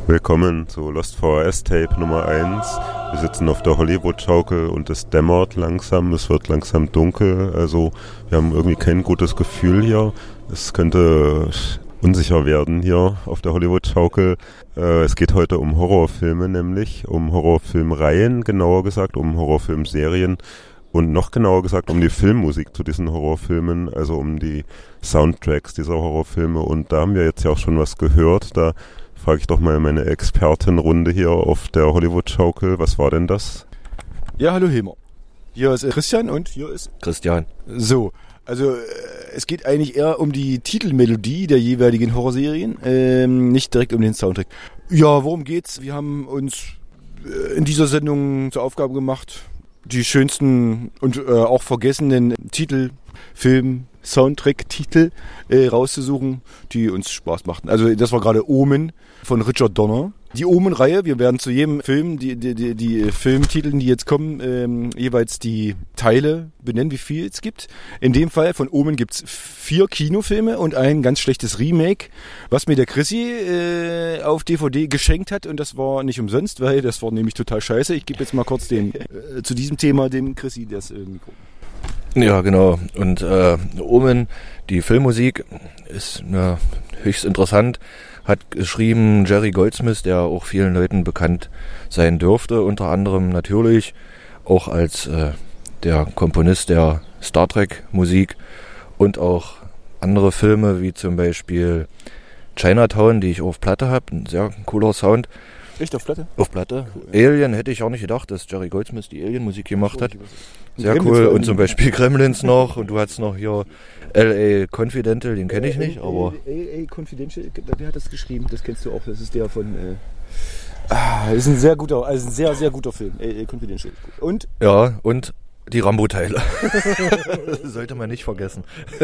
Willkommen zu Lost VHS Tape Nummer 1. Wir sitzen auf der Hollywood-Schaukel und es dämmert langsam, es wird langsam dunkel. Also wir haben irgendwie kein gutes Gefühl hier. Es könnte unsicher werden hier auf der Hollywood-Schaukel. Es geht heute um Horrorfilme, nämlich um Horrorfilmreihen, genauer gesagt, um Horrorfilmserien und noch genauer gesagt um die Filmmusik zu diesen Horrorfilmen, also um die Soundtracks dieser Horrorfilme. Und da haben wir jetzt ja auch schon was gehört. Da frage ich doch mal meine Expertenrunde hier auf der Hollywood-Schaukel. Was war denn das? Ja, hallo Hilmar. Hier ist Christian und hier ist Christian. So, also es geht eigentlich eher um die Titelmelodie der jeweiligen Horrorserien, nicht direkt um den Soundtrack. Ja, worum geht's? Wir haben uns in dieser Sendung zur Aufgabe gemacht, die schönsten und auch vergessenen Titel, Film, Soundtrack-Titel rauszusuchen, die uns Spaß machten. Also das war gerade Omen von Richard Donner. Die Omen-Reihe, wir werden zu jedem Film, die Filmtiteln, die jetzt kommen, jeweils die Teile benennen, wie viel es gibt. In dem Fall von Omen gibt's 4 Kinofilme und ein ganz schlechtes Remake, was mir der Chrissy auf DVD geschenkt hat, und das war nicht umsonst, weil das war nämlich total scheiße. Ich gebe jetzt mal kurz zu diesem Thema dem Chrissy das Mikro. Ja, genau. Und Omen, die Filmmusik, ist höchst interessant. Hat geschrieben Jerry Goldsmith, der auch vielen Leuten bekannt sein dürfte. Unter anderem natürlich auch als der Komponist der Star Trek Musik und auch andere Filme, wie zum Beispiel Chinatown, die ich auf Platte habe. Ein sehr cooler Sound. Echt auf Platte? Auf Platte. Alien hätte ich auch nicht gedacht, dass Jerry Goldsmith die Alien-Musik gemacht hat. Sehr cool. Und zum Beispiel Gremlins noch. Und du hast noch hier L.A. Confidential, den kenne ich nicht, aber... L.A. Confidential, der hat das geschrieben, das kennst du auch. Das ist der von... das ist ein sehr guter, also ein sehr, sehr guter Film. L.A. Confidential. Und? Ja, und die Rambo-Teile. Sollte man nicht vergessen.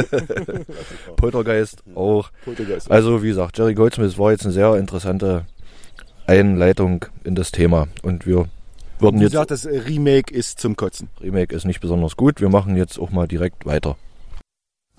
Poltergeist auch. Also wie gesagt, Jerry Goldsmith war jetzt eine sehr interessante Einleitung in das Thema. Und wir würden jetzt... Wie gesagt, das Remake ist zum Kotzen. Remake ist nicht besonders gut. Wir machen jetzt auch mal direkt weiter.